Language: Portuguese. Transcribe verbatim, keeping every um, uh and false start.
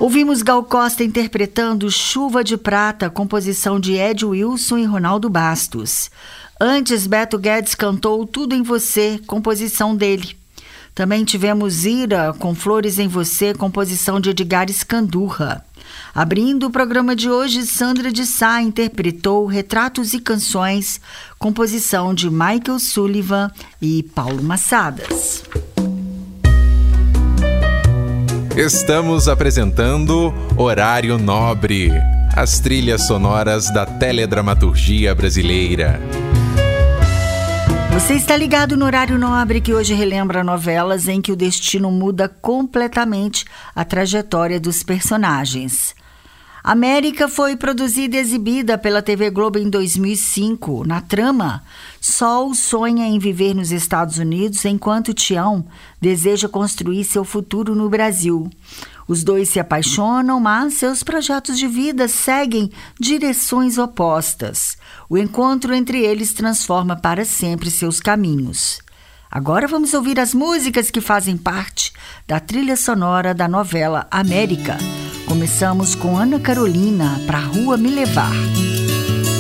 Ouvimos Gal Costa interpretando Chuva de Prata, composição de Ed Wilson e Ronaldo Bastos. Antes, Beto Guedes cantou Tudo em Você, composição dele. Também tivemos Ira com Flores em Você, composição de Edgar Escandurra. Abrindo o programa de hoje, Sandra de Sá interpretou Retratos e Canções, composição de Michael Sullivan e Paulo Massadas. Estamos apresentando Horário Nobre, as trilhas sonoras da teledramaturgia brasileira. Você está ligado no Horário Nobre, que hoje relembra novelas em que o destino muda completamente a trajetória dos personagens. América foi produzida e exibida pela T V Globo em dois mil e cinco. Na trama, Sol sonha em viver nos Estados Unidos enquanto Tião deseja construir seu futuro no Brasil. Os dois se apaixonam, mas seus projetos de vida seguem direções opostas. O encontro entre eles transforma para sempre seus caminhos. Agora vamos ouvir as músicas que fazem parte da trilha sonora da novela América. Começamos com Ana Carolina, Pra Rua Me Levar.